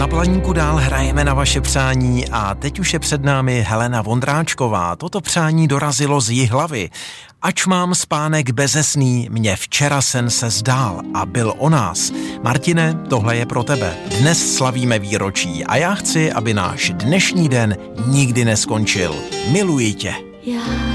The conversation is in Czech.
Na Planíku dál hrajeme na vaše přání a teď už je před námi Helena Vondráčková. Toto přání dorazilo z Jihlavy. Ač mám spánek bezesný, mě včera sen se zdál a byl o nás. Martine, tohle je pro tebe. Dnes slavíme výročí a já chci, aby náš dnešní den nikdy neskončil. Miluji tě. Já